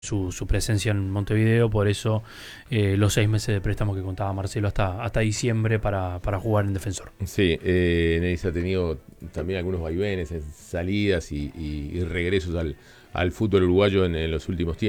su presencia en Montevideo, por eso los 6 meses de préstamo que contaba Marcelo hasta diciembre para jugar en Defensor. Sí, Neris ha tenido también algunos vaivenes, salidas y regresos al fútbol uruguayo en los últimos tiempos.